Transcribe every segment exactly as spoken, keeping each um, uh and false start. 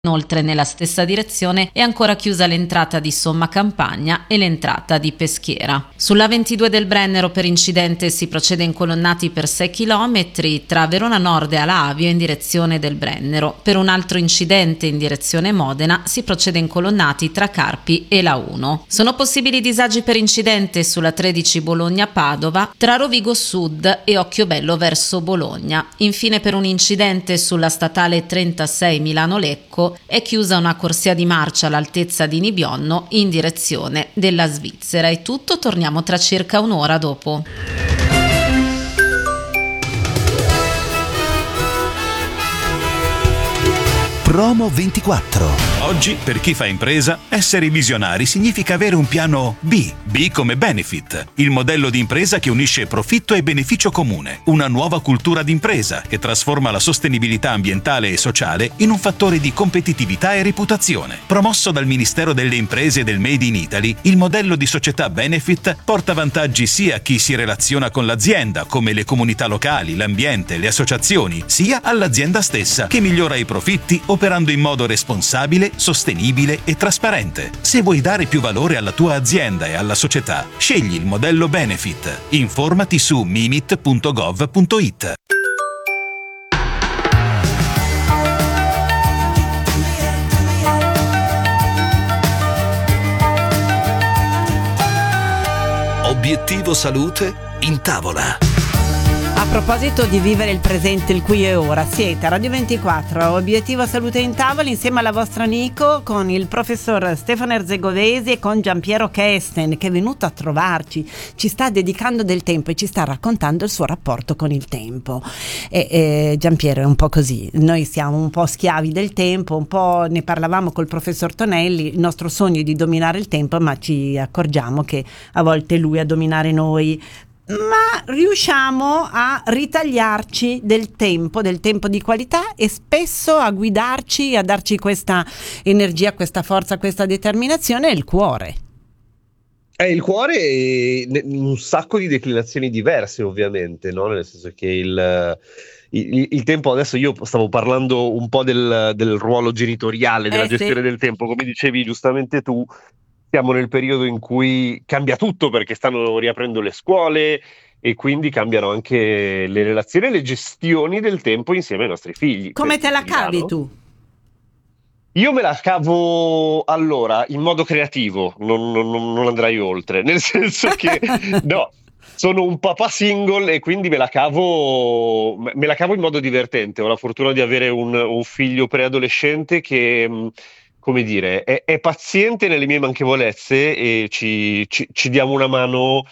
Inoltre nella stessa direzione è ancora chiusa l'entrata di Somma Campagna e l'entrata di Peschiera. Sulla ventidue del Brennero per incidente si procede in colonnati per sei chilometri tra Verona Nord e Alavio in direzione del Brennero. Per un altro incidente in direzione Modena si procede in colonnati tra Carpi e la uno. Sono possibili disagi per incidente sulla tredici Bologna-Padova tra Rovigo Sud e Occhiobello verso Bologna. Infine per un incidente sulla statale trentasei Milano-Lecco è chiusa una corsia di marcia all'altezza di Nibionno in direzione della Svizzera. È tutto, torniamo tra circa un'ora dopo. Promo ventiquattro. Oggi, per chi fa impresa, essere visionari significa avere un piano B. B come Benefit, il modello di impresa che unisce profitto e beneficio comune. Una nuova cultura d'impresa che trasforma la sostenibilità ambientale e sociale in un fattore di competitività e reputazione. Promosso dal Ministero delle Imprese e del Made in Italy, il modello di società Benefit porta vantaggi sia a chi si relaziona con l'azienda, come le comunità locali, l'ambiente, le associazioni, sia all'azienda stessa, che migliora i profitti operando in modo responsabile, sostenibile e trasparente. Se vuoi dare più valore alla tua azienda e alla società, scegli il modello Benefit. Informati su mimit punto gov punto it. Obiettivo salute in tavola. A proposito di vivere il presente, il qui e ora, siete a Radio ventiquattro, Obiettivo Salute in Tavola, insieme alla vostra Nico, con il professor Stefano Erzegovesi e con Giampiero Kesten, che è venuto a trovarci, ci sta dedicando del tempo e ci sta raccontando il suo rapporto con il tempo. E, e Giampiero è un po' così, noi siamo un po' schiavi del tempo, un po' ne parlavamo col professor Tonelli, il nostro sogno è di dominare il tempo, ma ci accorgiamo che a volte è lui a dominare noi. Ma riusciamo a ritagliarci del tempo, del tempo di qualità, e spesso a guidarci, a darci questa energia, questa forza, questa determinazione è il cuore. È il cuore e un sacco di declinazioni diverse, ovviamente, no? Nel senso che il, il, il tempo, adesso io stavo parlando un po' del, del ruolo genitoriale, della Eh, gestione sì. del tempo, come dicevi giustamente tu. Siamo nel periodo in cui cambia tutto perché stanno riaprendo le scuole e quindi cambiano anche le relazioni e le gestioni del tempo insieme ai nostri figli. Come Per te la Milano. cavi tu? Io me la cavo allora in modo creativo, non, non- non andrai oltre, nel senso che no, sono un papà single e quindi me la cavo, me la cavo in modo divertente. Ho la fortuna di avere un, un figlio preadolescente che, mh, come dire, è, è paziente nelle mie manchevolezze e ci, ci- ci diamo una mano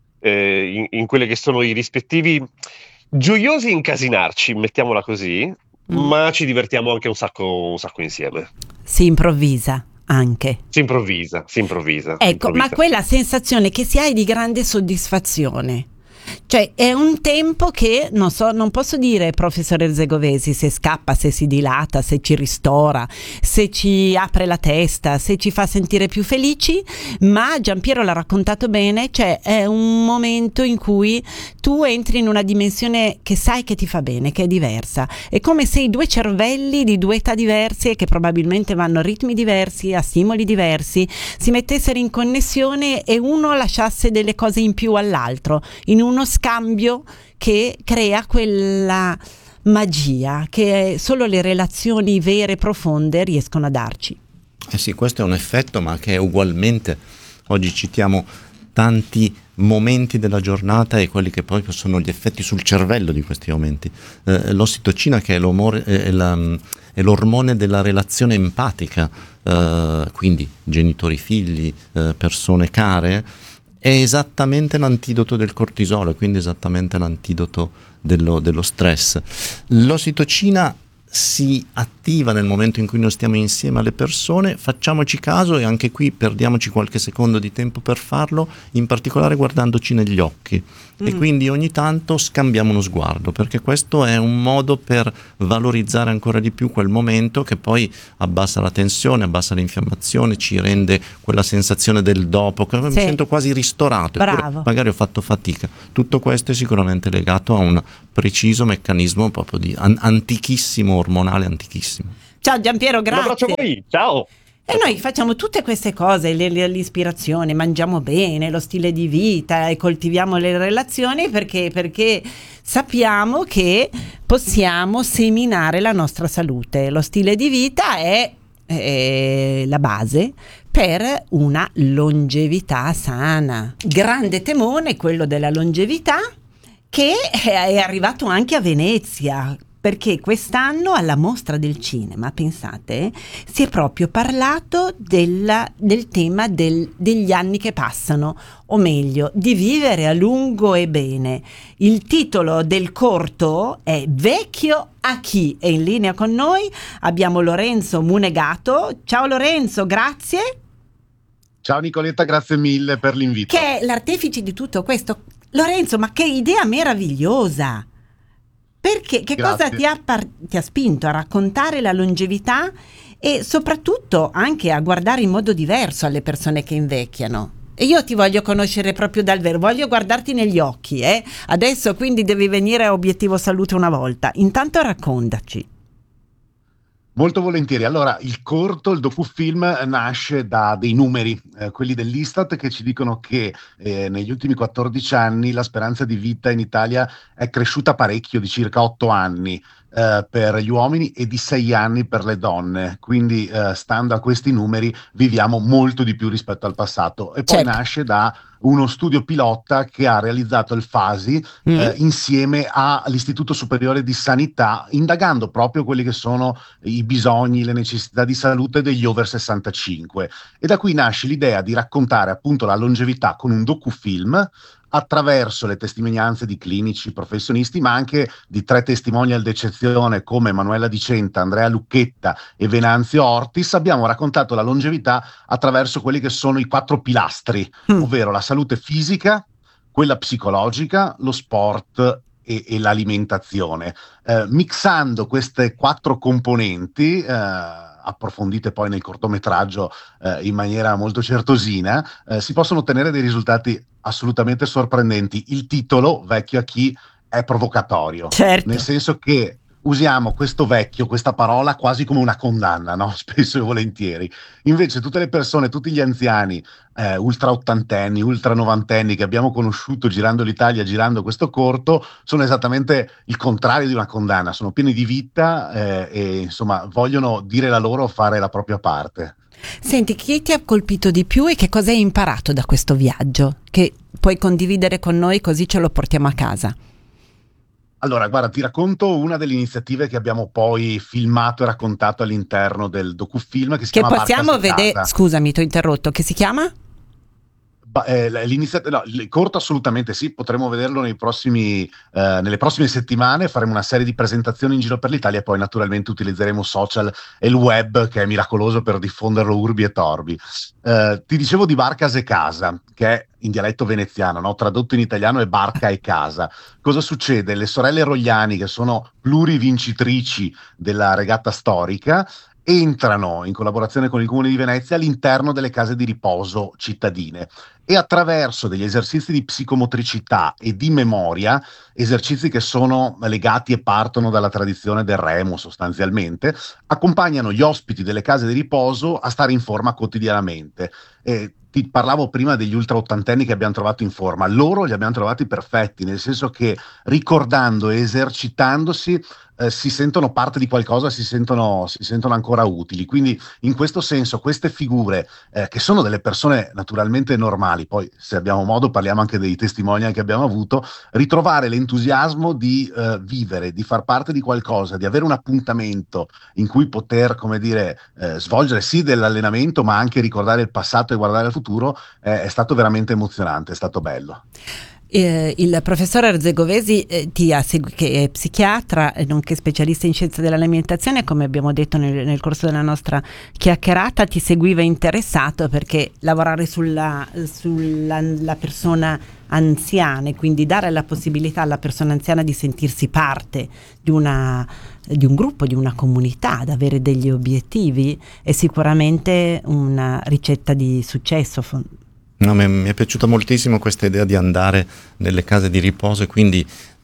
eh, in, in quelle che sono i rispettivi gioiosi incasinarci, mettiamola così, Mm. ma ci divertiamo anche un sacco, un sacco insieme. Si improvvisa anche. Si improvvisa, si improvvisa. si Ecco, ma improvvisa. quella sensazione che si ha è di grande soddisfazione. Cioè è un tempo che non so, non posso dire, professor Erzegovesi, se scappa, se si dilata, se ci ristora, se ci apre la testa, se ci fa sentire più felici, ma Giampiero l'ha raccontato bene, cioè è un momento in cui tu entri in una dimensione che sai che ti fa bene, che è diversa. È come se i due cervelli di due età diverse, che probabilmente vanno a ritmi diversi, a stimoli diversi, si mettessero in connessione e uno lasciasse delle cose in più all'altro, in uno scambio che crea quella magia che solo le relazioni vere e profonde riescono a darci. Eh sì, questo è un effetto, ma che è ugualmente, oggi citiamo tanti momenti della giornata e quelli che poi sono gli effetti sul cervello di questi momenti. Eh, l'ossitocina, che è, l'omore, è, la, è l'ormone della relazione empatica, eh, quindi genitori, figli, eh, persone care, è esattamente l'antidoto del cortisolo, quindi esattamente l'antidoto dello, dello stress. L'ossitocina si attiva nel momento in cui noi stiamo insieme alle persone, facciamoci caso e anche qui perdiamoci qualche secondo di tempo per farlo, in particolare guardandoci negli occhi. Mm. E quindi ogni tanto scambiamo uno sguardo, perché questo è un modo per valorizzare ancora di più quel momento che poi abbassa la tensione, abbassa l'infiammazione, ci rende quella sensazione del dopo, che Sì. mi sento quasi ristorato, eppure Bravo. magari ho fatto fatica. Tutto questo è sicuramente legato a un preciso meccanismo proprio di an- antichissimo, ormonale antichissimo. Ciao Giampiero, grazie. Un abbraccio a voi, ciao. E noi facciamo tutte queste cose, le- le- l'ispirazione, mangiamo bene, lo stile di vita e coltiviamo le relazioni perché, perché sappiamo che possiamo seminare la nostra salute. Lo stile di vita è, è la base per una longevità sana. Grande temone è quello della longevità, che è arrivato anche a Venezia, perché quest'anno alla Mostra del Cinema, pensate, si è proprio parlato della, del tema del, degli anni che passano, o meglio, di vivere a lungo e bene. Il titolo del corto è Vecchio a chi? E in linea con noi abbiamo Lorenzo Munegato. Ciao Lorenzo, grazie. Ciao Nicoletta, grazie mille per l'invito. Che è l'artefice di tutto questo. Lorenzo, ma che idea meravigliosa! Perché che Grazie. cosa ti ha, par- ti ha spinto a raccontare la longevità e soprattutto anche a guardare in modo diverso alle persone che invecchiano? E io ti voglio conoscere proprio dal vero, voglio guardarti negli occhi, eh? Adesso quindi devi venire a Obiettivo Salute una volta. Intanto raccontaci. Molto volentieri. Allora, il corto, il docufilm nasce da dei numeri, eh, quelli dell'Istat, che ci dicono che eh, negli ultimi quattordici anni la speranza di vita in Italia è cresciuta parecchio, di circa otto anni eh, per gli uomini e di sei anni per le donne. Quindi, eh, stando a questi numeri, viviamo molto di più rispetto al passato. E poi Certo. nasce da uno studio pilota che ha realizzato il FASI Mm. eh, insieme all'Istituto Superiore di Sanità, indagando proprio quelli che sono i bisogni, le necessità di salute degli over sessantacinque. E da qui nasce l'idea di raccontare appunto la longevità con un docufilm attraverso le testimonianze di clinici, professionisti, ma anche di tre testimonial d'eccezione come Emanuela Di Centa, Andrea Lucchetta e Venanzio Ortis. Abbiamo raccontato la longevità attraverso quelli che sono i quattro pilastri, Mm. ovvero la salute fisica, quella psicologica, lo sport e, e l'alimentazione. Eh, mixando queste quattro componenti, eh, approfondite poi nel cortometraggio eh, in maniera molto certosina, eh, si possono ottenere dei risultati assolutamente sorprendenti. Il titolo, Vecchio a chi, è provocatorio, Certo. nel senso che usiamo questo vecchio, questa parola quasi come una condanna, no? Spesso e volentieri. Invece tutte le persone, tutti gli anziani, eh, ultra ottantenni, ultra novantenni che abbiamo conosciuto girando l'Italia, girando questo corto, sono esattamente il contrario di una condanna, sono pieni di vita eh, e insomma vogliono dire la loro, fare la propria parte. Senti, chi ti ha colpito di più e che cosa hai imparato da questo viaggio? Che puoi condividere con noi così ce lo portiamo a casa. Allora, guarda, ti racconto una delle iniziative che abbiamo poi filmato e raccontato all'interno del docufilm che si Che chiama possiamo Barcas a vedere, casa. scusami, ti ho interrotto, che si chiama? Ba- eh, l'iniziativa, no, il corto assolutamente sì, potremo vederlo nei prossimi, eh, nelle prossime settimane, faremo una serie di presentazioni in giro per l'Italia e poi naturalmente utilizzeremo social e il web che è miracoloso per diffonderlo urbi e torbi. Eh, ti dicevo di Barcas e Casa, che è in dialetto veneziano, no? Tradotto in italiano è Barca e Casa. Cosa succede? Le sorelle Rogliani, che sono plurivincitrici della regata storica, entrano in collaborazione con il Comune di Venezia all'interno delle case di riposo cittadine e attraverso degli esercizi di psicomotricità e di memoria, esercizi che sono legati e partono dalla tradizione del remo sostanzialmente, accompagnano gli ospiti delle case di riposo a stare in forma quotidianamente. E ti parlavo prima degli ultra ottantenni che abbiamo trovato in forma, loro li abbiamo trovati perfetti, nel senso che ricordando e esercitandosi eh, si sentono parte di qualcosa, si sentono, si sentono ancora utili. Quindi in questo senso queste figure eh, che sono delle persone naturalmente normali, poi se abbiamo modo parliamo anche dei testimonial che abbiamo avuto, ritrovare l'entusiasmo di eh, vivere, di far parte di qualcosa, di avere un appuntamento in cui poter, come dire, eh, svolgere sì dell'allenamento ma anche ricordare il passato e guardare al futuro, eh, è stato veramente emozionante, è stato bello. Eh, il professor Erzegovesi eh, ti ha segu- che è psichiatra eh, nonché specialista in scienze dell'alimentazione, come abbiamo detto nel, nel corso della nostra chiacchierata, ti seguiva interessato perché lavorare sulla, sulla la persona anziana e quindi dare la possibilità alla persona anziana di sentirsi parte di una di un gruppo, di una comunità, ad avere degli obiettivi è sicuramente una ricetta di successo. No, mi, mi è piaciuta moltissimo questa idea di andare nelle case di riposo e quindi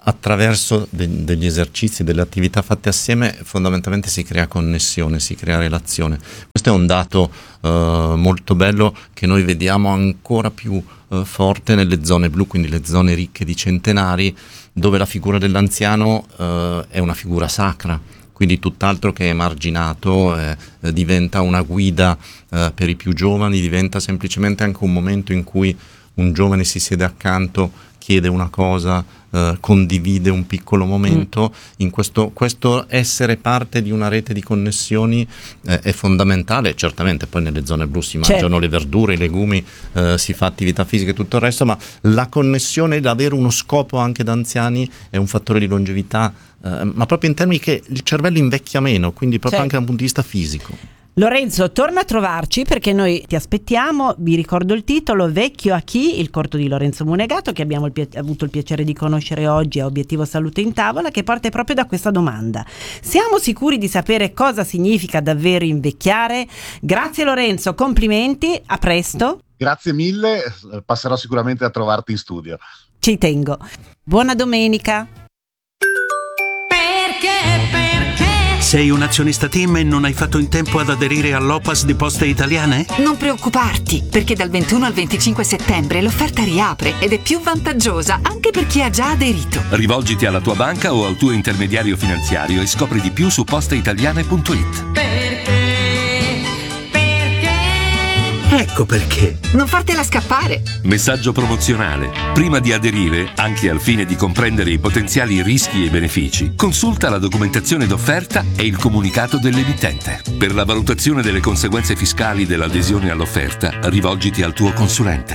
attraverso de- degli esercizi, delle attività fatte assieme, fondamentalmente si crea connessione, si crea relazione. Questo è un dato uh, molto bello che noi vediamo ancora più uh, forte nelle zone blu, quindi le zone ricche di centenari, dove la figura dell'anziano uh, è una figura sacra, quindi tutt'altro che emarginato, eh, eh, diventa una guida eh, per i più giovani, diventa semplicemente anche un momento in cui un giovane si siede accanto, chiede una cosa, eh, condivide un piccolo momento. Mm. In questo, questo essere parte di una rete di connessioni eh, è fondamentale. Certamente poi nelle zone blu si mangiano certo. le verdure, i legumi, eh, si fa attività fisica e tutto il resto, ma la connessione, l'avere uno scopo anche da anziani è un fattore di longevità, eh, ma proprio in termini che il cervello invecchia meno, quindi proprio certo. anche da un punto di vista fisico. Lorenzo, torna a trovarci perché noi ti aspettiamo. Vi ricordo il titolo: Vecchio a chi? Il corto di Lorenzo Munegato, che abbiamo il pi- avuto il piacere di conoscere oggi a Obiettivo Salute in Tavola, che parte proprio da questa domanda: siamo sicuri di sapere cosa significa davvero invecchiare? Grazie Lorenzo, complimenti, a presto. Grazie mille, passerò sicuramente a trovarti in studio. Ci tengo. Buona domenica. Perché? Perché? Sei un azionista TIM e non hai fatto in tempo ad aderire all'O P A S di Poste Italiane? Non preoccuparti, perché dal ventuno al venticinque settembre l'offerta riapre ed è più vantaggiosa anche per chi ha già aderito. Rivolgiti alla tua banca o al tuo intermediario finanziario e scopri di più su posteitaliane punto it. Perché? Ecco perché. Non fartela scappare. Messaggio promozionale. Prima di aderire, anche al fine di comprendere i potenziali rischi e benefici, consulta la documentazione d'offerta e il comunicato dell'emittente. Per la valutazione delle conseguenze fiscali dell'adesione all'offerta, rivolgiti al tuo consulente.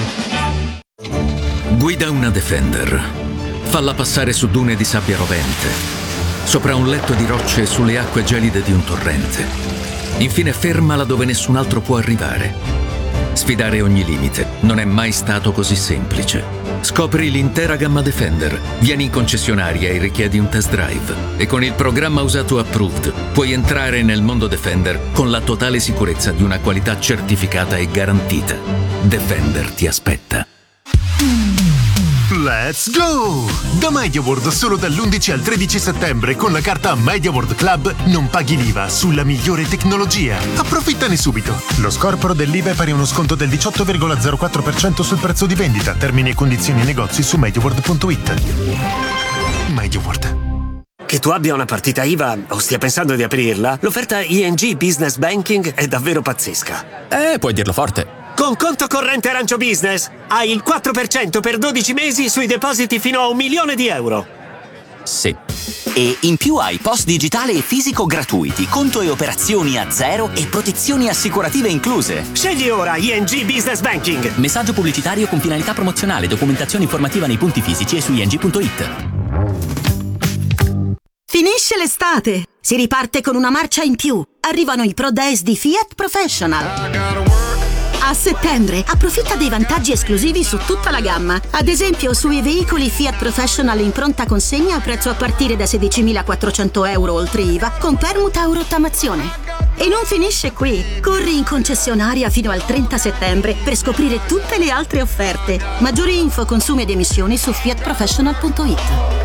Guida una Defender. Falla passare su dune di sabbia rovente, sopra un letto di rocce e sulle acque gelide di un torrente. Infine fermala dove nessun altro può arrivare. Sfidare ogni limite non è mai stato così semplice. Scopri l'intera gamma Defender. Vieni in concessionaria e richiedi un test drive. E con il programma Usato Approved puoi entrare nel mondo Defender con la totale sicurezza di una qualità certificata e garantita. Defender ti aspetta. Let's go! Da MediaWorld solo dall'undici al tredici settembre con la carta MediaWorld Club non paghi l'I V A sulla migliore tecnologia. Approfittane subito. Lo scorporo dell'I V A è pari a uno sconto del diciotto virgola zero quattro per cento sul prezzo di vendita. Termini e condizioni negozi su mediaworld punto it. MediaWorld. Che tu abbia una partita I V A o stia pensando di aprirla, l'offerta I N G Business Banking è davvero pazzesca. Eh, puoi dirlo forte. Con conto corrente Arancio Business hai il quattro per cento per dodici mesi sui depositi fino a un milione di euro. Sì. E in più hai post digitale e fisico gratuiti, conto e operazioni a zero e protezioni assicurative incluse. Scegli ora I N G Business Banking. Messaggio pubblicitario con finalità promozionale, documentazione informativa nei punti fisici e su i n g punto it. Finisce l'estate, si riparte con una marcia in più. Arrivano i Pro Days di Fiat Professional. A settembre approfitta dei vantaggi esclusivi su tutta la gamma. Ad esempio sui veicoli Fiat Professional in pronta consegna a prezzo a partire da sedicimilaquattrocento euro oltre I V A con permuta o rottamazione. E non finisce qui. Corri in concessionaria fino al trenta settembre per scoprire tutte le altre offerte. Maggiori info, consumi ed emissioni su fiat professional punto it.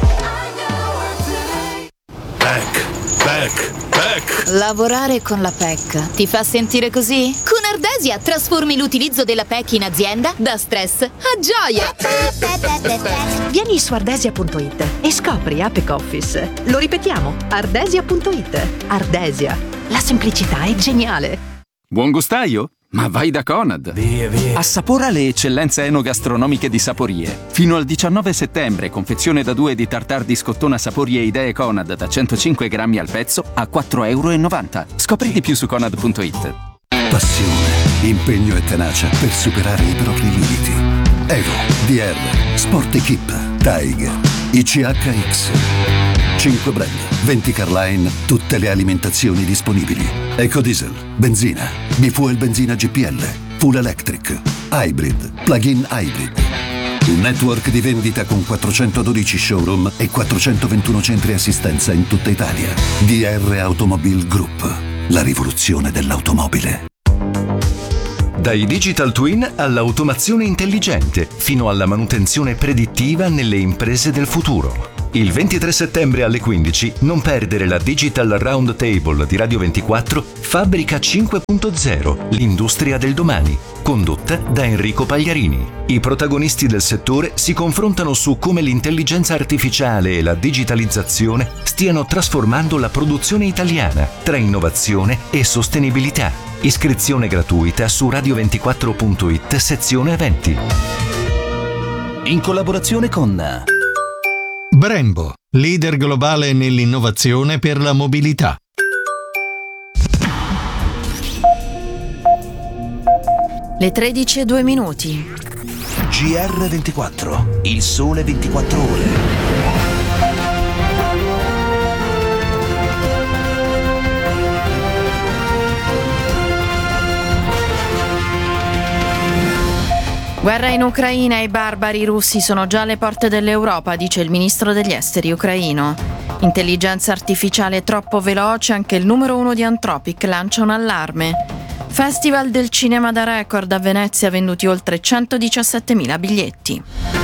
P E C, P E C, P E C. Lavorare con la P E C ti fa sentire così? Con Ardesia trasformi l'utilizzo della P E C in azienda da stress a gioia. Vieni su ardesia punto it e scopri Apec Office. Lo ripetiamo, ardesia punto it. Ardesia, la semplicità è geniale. Buon gustaio? Ma vai da Conad! Via, via. Assapora le eccellenze enogastronomiche di Saporie. Fino al diciannove settembre, confezione da due di tartar di scottona Saporie Idee Conad da centocinque grammi al pezzo a quattro virgola novanta euro. Scopri di più su conad punto it. Passione, impegno e tenacia per superare i propri limiti. Evo, D R, Sport Equip, Tiger, I C H X. cinque brand, venti Carline, tutte le alimentazioni disponibili. Ecodiesel, benzina, Bifuel benzina G P L, Full Electric, Hybrid, Plug-in Hybrid. Un network di vendita con quattrocentododici showroom e quattrocentoventuno centri assistenza in tutta Italia. D R Automobile Group, la rivoluzione dell'automobile. Dai digital twin all'automazione intelligente, fino alla manutenzione predittiva nelle imprese del futuro. Il ventitré settembre alle quindici non perdere la Digital Round Table di Radio ventiquattro Fabbrica cinque punto zero, l'industria del domani, condotta da Enrico Pagliarini. I protagonisti del settore si confrontano su come l'intelligenza artificiale e la digitalizzazione stiano trasformando la produzione italiana tra innovazione e sostenibilità. Iscrizione gratuita su radio ventiquattro punto it sezione eventi. In collaborazione con Brembo, leader globale nell'innovazione per la mobilità. Le tredici e due minuti. G R ventiquattro, il sole ventiquattro ore. Guerra in Ucraina e i barbari russi sono già alle porte dell'Europa, dice il ministro degli esteri ucraino. Intelligenza artificiale troppo veloce, anche il numero uno di Anthropic lancia un allarme. Festival del cinema da record a Venezia, venduti oltre centodiciassettemila biglietti.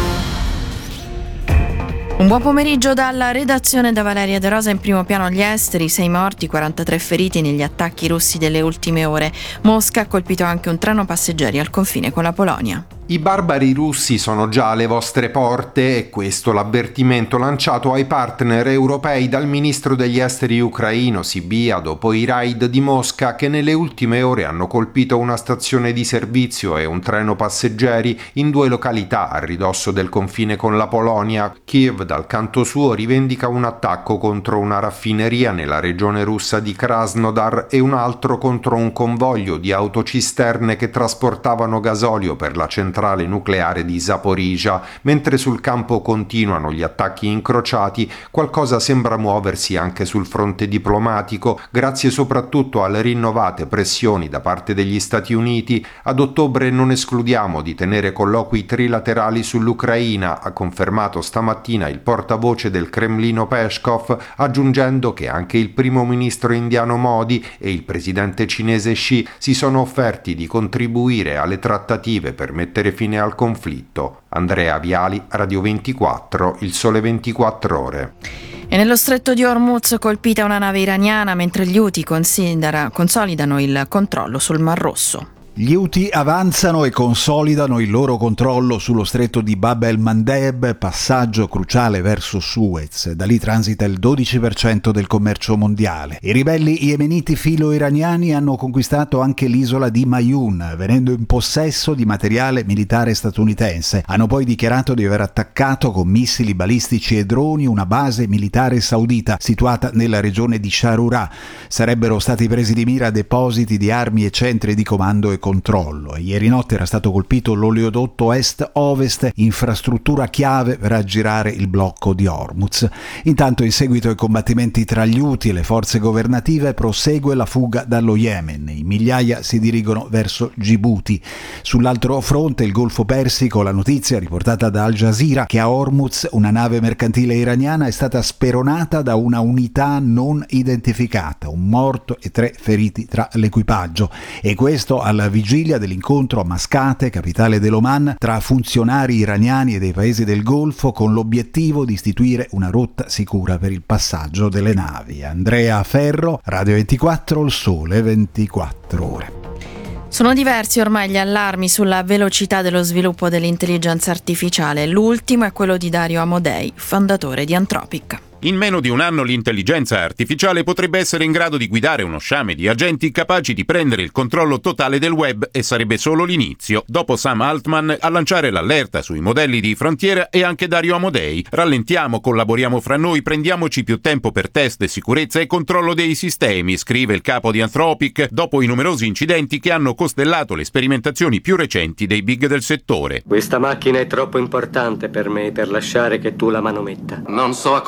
Un buon pomeriggio dalla redazione da Valeria De Rosa. In primo piano gli esteri, sei morti, quarantatré feriti negli attacchi russi delle ultime ore. Mosca ha colpito anche un treno passeggeri al confine con la Polonia. I barbari russi sono già alle vostre porte e questo l'avvertimento lanciato ai partner europei dal ministro degli esteri ucraino Sibia dopo i raid di Mosca che nelle ultime ore hanno colpito una stazione di servizio e un treno passeggeri in due località a ridosso del confine con la Polonia. Kiev dal canto suo rivendica un attacco contro una raffineria nella regione russa di Krasnodar e un altro contro un convoglio di autocisterne che trasportavano gasolio per la centrale nucleare di Zaporizhzhia. Mentre sul campo continuano gli attacchi incrociati, qualcosa sembra muoversi anche sul fronte diplomatico, grazie soprattutto alle rinnovate pressioni da parte degli Stati Uniti. Ad ottobre non escludiamo di tenere colloqui trilaterali sull'Ucraina, ha confermato stamattina il portavoce del Cremlino Peskov, aggiungendo che anche il primo ministro indiano Modi e il presidente cinese Xi si sono offerti di contribuire alle trattative per mettere fine al conflitto. Andrea Viali, Radio ventiquattro, il sole ventiquattro ore. E nello stretto di Hormuz colpita una nave iraniana mentre gli Houthi consolidano il controllo sul Mar Rosso. Gli Houthi avanzano e consolidano il loro controllo sullo stretto di Bab el-Mandeb, passaggio cruciale verso Suez. Da lì transita il dodici per cento del commercio mondiale. I ribelli yemeniti filo-iraniani hanno conquistato anche l'isola di Mayun, venendo in possesso di materiale militare statunitense. Hanno poi dichiarato di aver attaccato con missili balistici e droni una base militare saudita situata nella regione di Sharura. Sarebbero stati presi di mira depositi di armi e centri di comando e controllo. Ieri notte era stato colpito l'oleodotto est-ovest, infrastruttura chiave per aggirare il blocco di Hormuz. Intanto, in seguito ai combattimenti tra gli Houthi e le forze governative, prosegue la fuga dallo Yemen. In migliaia si dirigono verso Djibouti. Sull'altro fronte, il Golfo Persico, la notizia riportata da Al Jazeera che a Hormuz una nave mercantile iraniana è stata speronata da una unità non identificata, un morto e tre feriti tra l'equipaggio, e questo alla vigilia dell'incontro a Mascate, capitale dell'Oman, tra funzionari iraniani e dei paesi del Golfo, con l'obiettivo di istituire una rotta sicura per il passaggio delle navi. Andrea Ferro, Radio ventiquattro, il sole ventiquattro ore. Sono diversi ormai gli allarmi sulla velocità dello sviluppo dell'intelligenza artificiale. L'ultimo è quello di Dario Amodei, fondatore di Anthropic. In meno di un anno l'intelligenza artificiale potrebbe essere in grado di guidare uno sciame di agenti capaci di prendere il controllo totale del web, e sarebbe solo l'inizio. Dopo Sam Altman a lanciare l'allerta sui modelli di frontiera e anche Dario Amodei. Rallentiamo, collaboriamo fra noi, prendiamoci più tempo per test, sicurezza e controllo dei sistemi, scrive il capo di Anthropic dopo i numerosi incidenti che hanno costellato le sperimentazioni più recenti dei big del settore. Questa macchina è troppo importante per me per lasciare che tu la manometta. Non so a cosa ti riferisci.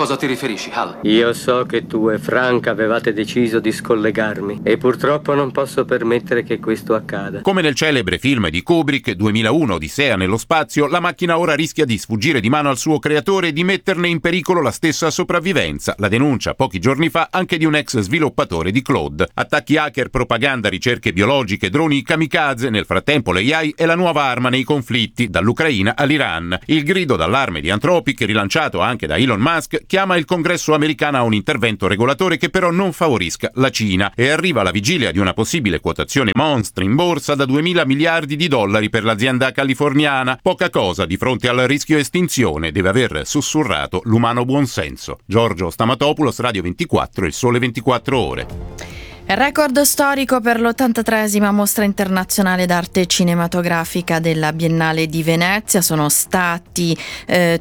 preferisci, Hal? Io so che tu e Frank avevate deciso di scollegarmi e purtroppo non posso permettere che questo accada. Come nel celebre film di Kubrick, duemilauno Odissea nello spazio, la macchina ora rischia di sfuggire di mano al suo creatore e di metterne in pericolo la stessa sopravvivenza. La denuncia pochi giorni fa anche di un ex sviluppatore di Claude. Attacchi hacker, propaganda, ricerche biologiche, droni kamikaze. Nel frattempo l'A I è la nuova arma nei conflitti, dall'Ucraina all'Iran. Il grido d'allarme di Anthropic, rilanciato anche da Elon Musk, chiama il Congresso americano a un intervento regolatore che però non favorisca la Cina, e arriva alla vigilia di una possibile quotazione monstra in borsa da duemila miliardi di dollari per l'azienda californiana. Poca cosa di fronte al rischio estinzione, deve aver sussurrato l'umano buonsenso. Giorgio Stamatopoulos, Radio ventiquattro, Il Sole ventiquattro Ore. Record storico per l'ottantatreesima mostra internazionale d'arte cinematografica della Biennale di Venezia. Sono stati eh,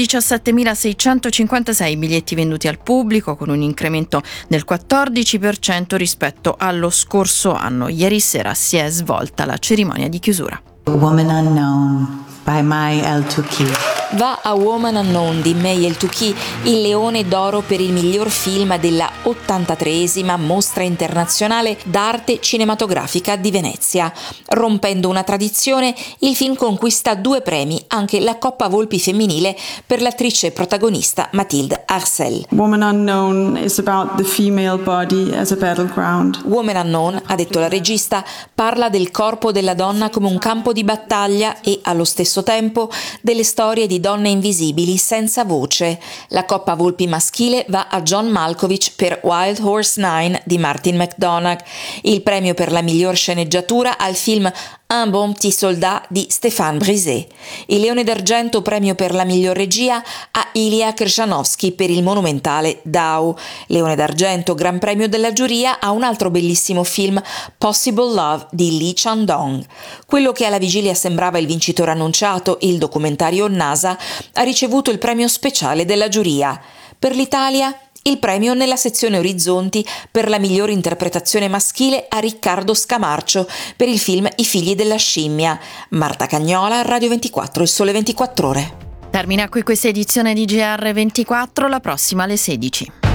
centodiciassettemilaseicentocinquantasei biglietti venduti al pubblico, con un incremento del quattordici per cento rispetto allo scorso anno. Ieri sera si è svolta la cerimonia di chiusura. Woman Unknown by Mai El-Touki. Va a Woman Unknown di Mai El-Touki il Leone d'Oro per il miglior film della ottantatreesima Mostra Internazionale d'Arte Cinematografica di Venezia. Rompendo una tradizione, il film conquista due premi, anche la Coppa Volpi femminile per l'attrice protagonista Mathilde Arcel. Woman Unknown is about the female body as a battleground. Woman Unknown, ha detto la regista, parla del corpo della donna come un campo di battaglia e, allo stesso tempo, delle storie di donne invisibili senza voce. La Coppa Volpi maschile va a John Malkovich per Wild Horse nove di Martin McDonagh. Il premio per la miglior sceneggiatura al film Un bon petit soldat di Stéphane Brisé. Il Leone d'Argento, premio per la miglior regia, a Ilya Krjanovsky per il monumentale Dao. Leone d'Argento, gran premio della giuria, a un altro bellissimo film, Possible Love di Lee Chang-dong. Quello che alla vigilia sembrava il vincitore annunciato, il documentario NASA, ha ricevuto il premio speciale della giuria. Per l'Italia, il premio nella sezione Orizzonti per la migliore interpretazione maschile a Riccardo Scamarcio per il film I figli della scimmia. Marta Cagnola, Radio ventiquattro, Il Sole ventiquattro Ore. Termina qui questa edizione di G R ventiquattro, la prossima alle sedici.